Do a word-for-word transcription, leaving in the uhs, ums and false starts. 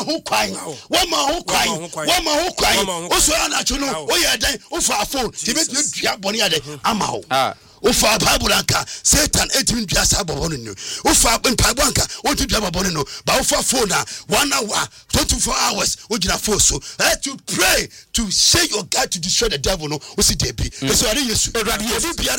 ho kwan wama ho kwan wama ho kwan o so na chuno o ye dan o fa phone ti be dua boni ade ama ho o fa Bible anka Satan etimi dua sa bobo no o fa mpaabo anka o ti dua bobo no ba o fa phone na one hour twenty-four hours o gina phone so let to pray to say your God to destroy the devil no o si dey bi so are yesu